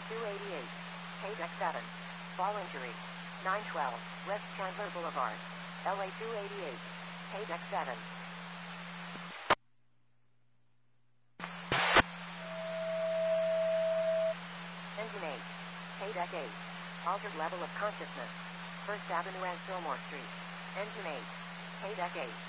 288. Paydeck 7. Fall injury. 912. West Chandler Boulevard. LA 288. Paydeck 7. Engine 8. Paydeck 8. Altered level of consciousness. First Avenue and Fillmore Street. Engine 8. Paydeck 8.